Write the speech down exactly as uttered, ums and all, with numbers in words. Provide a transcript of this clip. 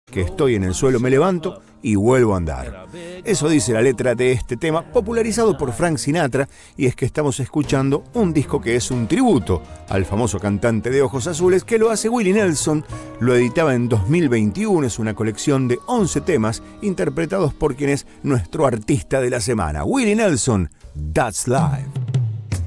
que estoy en el suelo me levanto y vuelvo a andar. Eso dice la letra de este tema, popularizado por Frank Sinatra, y es que estamos escuchando un disco que es un tributo al famoso cantante de ojos azules, que lo hace Willie Nelson. Lo editaba en dos mil veintiuno, es una colección de once temas interpretados por quien es nuestro artista de la semana, Willie Nelson, That's Life.